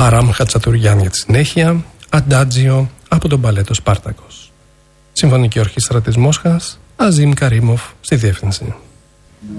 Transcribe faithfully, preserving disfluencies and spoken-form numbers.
Αράμ Χατσατουριάν για τη συνέχεια, Αντάτζιο από τον μπαλέτο Σπάρτακος. Συμφωνική Ορχήστρα της Μόσχας, Αζίμ Καρίμοφ στη διεύθυνση.